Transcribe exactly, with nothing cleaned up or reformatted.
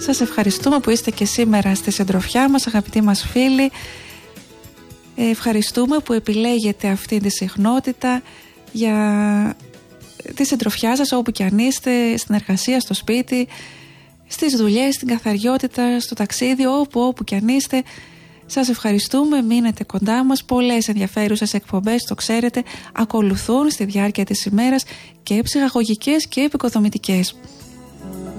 Σας ευχαριστούμε που είστε και σήμερα στη συντροφιά μας, αγαπητοί μας φίλοι. ε, Ευχαριστούμε που επιλέγετε αυτή τη συχνότητα για τη συντροφιά σας, όπου και αν είστε, στην εργασία, στο σπίτι, στις δουλειές, στην καθαριότητα, στο ταξίδι, όπου όπου και αν είστε. Σας ευχαριστούμε, μείνετε κοντά μας. Πολλές ενδιαφέρουσες εκπομπές, το ξέρετε, ακολουθούν στη διάρκεια της ημέρας, και ψυχαγωγικές και επικοδομητικές.